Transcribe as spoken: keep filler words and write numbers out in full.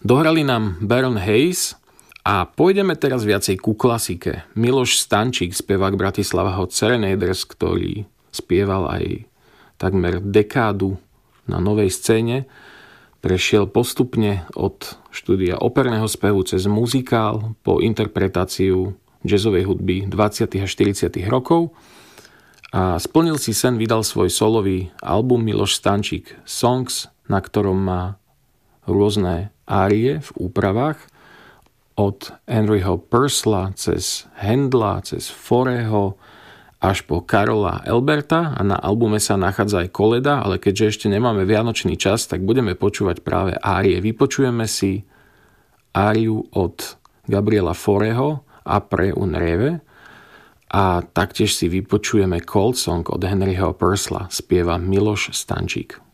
Dohrali nám Baron Hayes a pôjdeme teraz viacej ku klasike. Miloš Stančík, spevák Bratislava Hot Serenaders, ktorý spieval aj takmer dekádu na novej scéne, prešiel postupne od štúdia operného spevu cez muzikál po interpretáciu jazzovej hudby dvadsiatych a štyridsiatych rokov a splnil si sen, vydal svoj solový album Miloš Stančík Songs, na ktorom má rôzne árie v úpravách od Henryho Purcella cez Handla, cez Foreho až po Karola Elberta a na albume sa nachádza aj koleda, ale keďže ešte nemáme vianočný čas, tak budeme počúvať práve árie. Vypočujeme si áriu od Gabriela Foreho Apre un Reve a taktiež si vypočujeme Cold Song od Henryho Purcella, spieva Miloš Stančík.